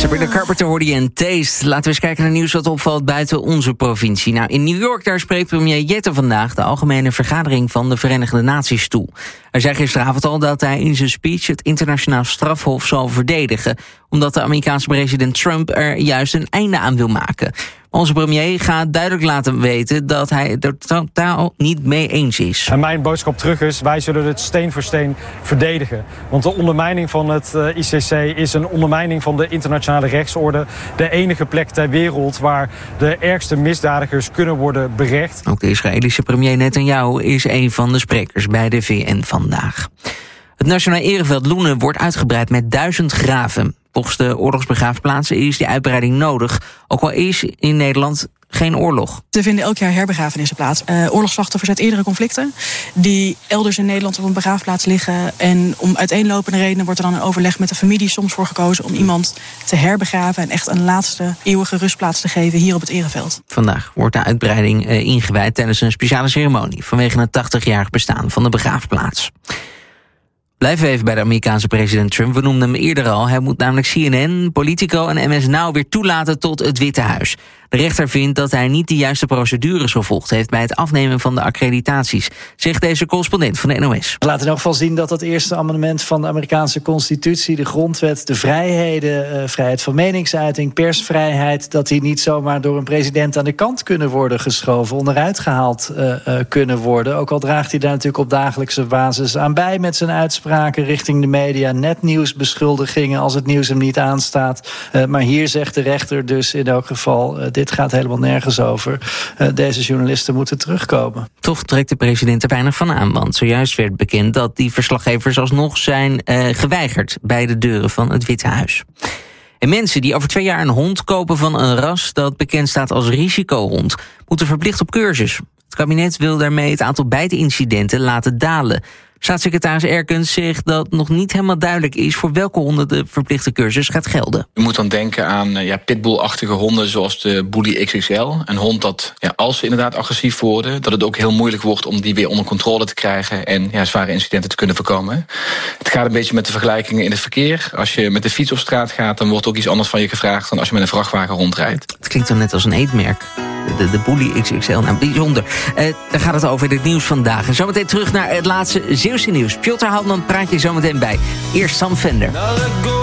Sabrina Carpenter hoorde je en Taste. Laten we eens kijken naar nieuws wat opvalt buiten onze provincie. Nou, in New York, daar spreekt premier Jette vandaag de algemene vergadering van de Verenigde Naties toe. Hij zei gisteravond al dat hij in zijn speech het internationaal strafhof zal verdedigen, omdat de Amerikaanse president Trump er juist een einde aan wil maken. Onze premier gaat duidelijk laten weten dat hij het er totaal niet mee eens is. En mijn boodschap terug is, wij zullen het steen voor steen verdedigen. Want de ondermijning van het ICC is een ondermijning van de internationale rechtsorde. De enige plek ter wereld waar de ergste misdadigers kunnen worden berecht. Ook de Israëlische premier Netanyahu is een van de sprekers bij de VN vandaag. Het Nationaal Ereveld Loenen wordt uitgebreid met 1000 graven. Volgens de oorlogsbegraafplaatsen is die uitbreiding nodig, ook al is in Nederland geen oorlog. Er vinden elk jaar herbegrafenissen plaats. Oorlogsslachtoffers uit eerdere conflicten die elders in Nederland op een begraafplaats liggen. En om uiteenlopende redenen wordt er dan een overleg met de familie soms voor gekozen om iemand te herbegraven en echt een laatste eeuwige rustplaats te geven hier op het Ereveld. Vandaag wordt de uitbreiding ingewijd tijdens een speciale ceremonie vanwege het 80-jarig bestaan van de begraafplaats. Blijven we even bij de Amerikaanse president Trump. We noemden hem eerder al. Hij moet namelijk CNN, Politico en MS Now weer toelaten tot het Witte Huis. De rechter vindt dat hij niet de juiste procedures gevolgd heeft bij het afnemen van de accreditaties, zegt deze correspondent van de NOS. We laten in elk geval zien dat het eerste amendement van de Amerikaanse constitutie, de grondwet, de vrijheden, vrijheid van meningsuiting, persvrijheid, dat die niet zomaar door een president aan de kant kunnen worden geschoven, onderuit gehaald kunnen worden. Ook al draagt hij daar natuurlijk op dagelijkse basis aan bij met zijn uitspraken richting de media, nepnieuwsbeschuldigingen als het nieuws hem niet aanstaat. Maar hier zegt de rechter dus in elk geval, dit gaat helemaal nergens over. Deze journalisten moeten terugkomen. Toch trekt de president er weinig van aan, want zojuist werd bekend dat die verslaggevers alsnog zijn geweigerd bij de deuren van het Witte Huis. En mensen die over 2 jaar een hond kopen van een ras dat bekend staat als risicohond, moeten verplicht op cursus. Het kabinet wil daarmee het aantal bijtincidenten laten dalen. Staatssecretaris Erkens zegt dat nog niet helemaal duidelijk is voor welke honden de verplichte cursus gaat gelden. Je moet dan denken aan pitbull-achtige honden zoals de Bully XXL. Een hond dat, als ze inderdaad agressief worden, dat het ook heel moeilijk wordt om die weer onder controle te krijgen en zware incidenten te kunnen voorkomen. Het gaat een beetje met de vergelijkingen in het verkeer. Als je met de fiets op straat gaat, dan wordt ook iets anders van je gevraagd dan als je met een vrachtwagen rondrijdt. Het klinkt dan net als een eetmerk. De Bully XXL, nou bijzonder. Daar gaat het over in het nieuws vandaag. En zometeen terug naar het laatste Zeeuwse nieuws. Piotr Houtman praat je zometeen bij. Eerst Sam Vender.